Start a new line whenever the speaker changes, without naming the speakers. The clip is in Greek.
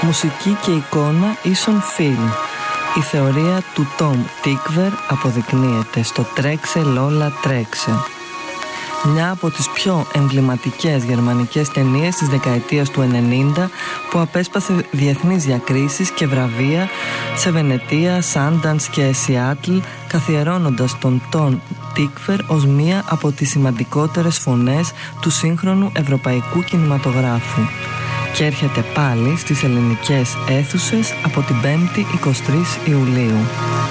Μουσική και εικόνα ίσον φιλμ. Η θεωρία του Τόμ Τίκβερ αποδεικνύεται στο «Τρέξε Λόλα τρέξε». Μια από τις πιο εμβληματικές γερμανικές ταινίες της δεκαετίας του 90 που απέσπασε διεθνείς διακρίσεις και βραβεία σε Βενετία, Σάντανς και Σιάτλ, καθιερώνοντας τον Τόμ Τίκβερ ως μία από τις σημαντικότερες φωνές του σύγχρονου ευρωπαϊκού κινηματογράφου. Και έρχεται πάλι στις ελληνικές αίθουσες από την 5η 23 Ιουλίου.